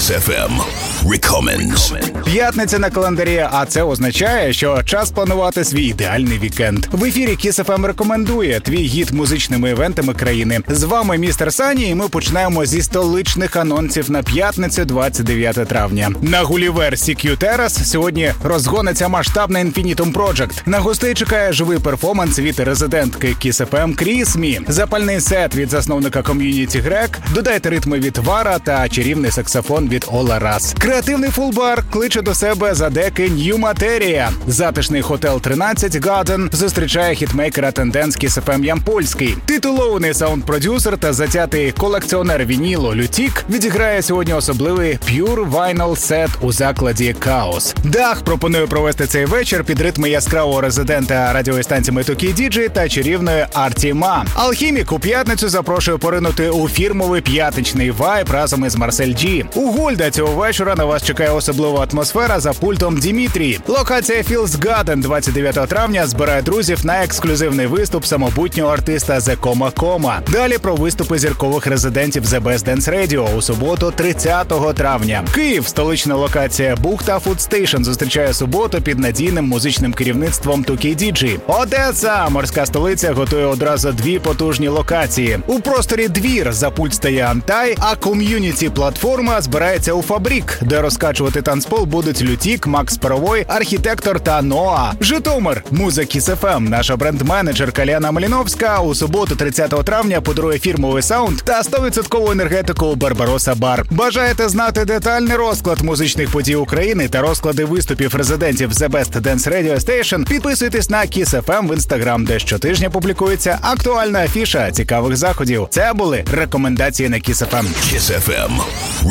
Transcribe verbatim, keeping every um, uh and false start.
Kiss еф ем Recommends. П'ятниця на календарі, а це означає, що час планувати свій ідеальний вікенд. В ефірі Kiss еф ем рекомендує твій гід музичними івентами країни. З вами містер Сані, і ми починаємо зі столичних анонсів на п'ятницю, двадцять дев'яте травня. На Гулівер Сі Кью Terrace сьогодні розгониться масштабна Infinitum Project. На гостей чекає живий перформанс від резидентки Kiss еф ем Кріс Мі, запальний сет від засновника ком'юніті Грек, додайте ритми від Вара та чарівний саксофон від Ола Рас. Креативний фулбар кличе до себе за деки New Materia. Затишний Хотел тринадцять Garden зустрічає хітмейкера Тенденс Kiss еф ем Ямпольський. Титулований саунд-продюсер та затятий колекціонер вінілу Лютік відіграє сьогодні особливий Pure Vinyl сет у закладі Chaos. Дах пропонує провести цей вечір під ритми яскравого резидента радіостанції Toki ді джей та чарівної Арті Ма. Алхімік у п'ятницю запрошує поринути у фірмовий п'ятничний вайб разом із Марсель Джі. У Гольда цього вечора на вас чекає особлива атмосфера за пультом Дімітрій. Локація Feels Garden двадцять дев'ятого травня збирає друзів на ексклюзивний виступ самобутнього артиста The Coma Coma. Далі про виступи зіркових резидентів The Best Dance Radio у суботу, тридцятого травня. Київ, столична локація Бухта Food Station зустрічає суботу під надійним музичним керівництвом Toki ді джей. Одеса, морська столиця, готує одразу дві потужні локації. У просторі Двір за пульт стає Антай, а ком'юніті-платформа збирається у Фабрік, де розкачувати танцпол будуть Лютік, Макс Паровой, Архітектор та Ноа. Житомир, муза Kiss еф ем, наша бренд-менеджерка Ліана Маліновська у суботу, тридцятого травня, подарує фірмовий саунд та сто відсотків енергетику у Барбароса Бар. Бажаєте знати детальний розклад музичних подій України та розклади виступів резидентів The Best Dance Radio Station? Підписуйтесь на Kiss еф ем в Instagram, де щотижня публікується актуальна афіша цікавих заходів. Це були рекомендації на Kiss еф ем. Kiss еф ем